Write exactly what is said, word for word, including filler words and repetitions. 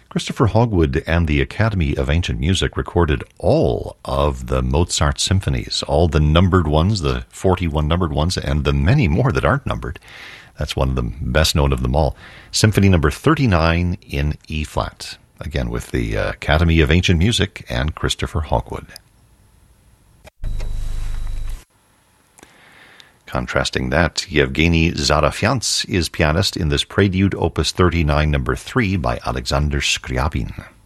Christopher Hogwood and the Academy of Ancient Music recorded all of the Mozart symphonies, all the numbered ones, the forty-one numbered ones, and the many more that aren't numbered. That's one of the best known of them all. Symphony number thirty-nine in E-flat. Again, with the uh, Academy of Ancient Music and Christopher Hogwood. Contrasting that, Yevgeny Zarafyants is pianist in this Prelude Opus thirty-nine number three by Alexander Scriabin.